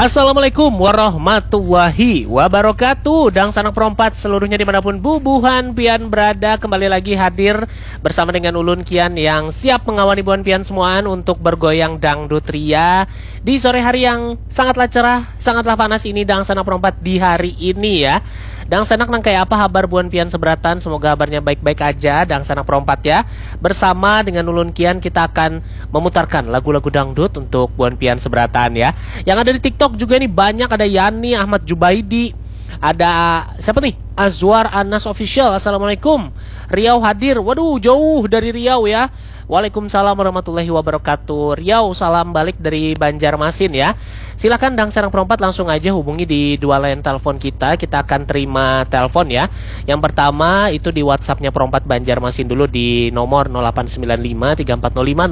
Assalamualaikum warahmatullahi wabarakatuh. Dan sanak perompat seluruhnya dimanapun bubuhan pian berada, kembali lagi hadir bersama dengan Ulun Kian yang siap mengawani buan pian semuaan untuk bergoyang dangdut ria di sore hari yang sangatlah cerah, sangatlah panas ini. Dan sanak perompat di hari ini ya, dan sanak nang kayak apa kabar buan pian seberatan, semoga kabarnya baik-baik aja. Dan sanak perompat ya, bersama dengan Ulun Kian kita akan memutarkan lagu-lagu dangdut untuk buan pian seberatan ya. Yang ada di TikTok juga nih banyak, ada Yani Ahmad Jubaidi, ada siapa nih, Azwar Anas Official. Assalamualaikum. Riau hadir, waduh jauh dari Riau ya. Waalaikumsalam warahmatullahi wabarakatuh. Riau salam balik dari Banjarmasin ya. Silakan dang sarang perompat langsung aja hubungi di dua line telepon kita. Kita akan terima telepon ya. Yang pertama itu di WhatsAppnya perompat Banjarmasin dulu di nomor 0895 3405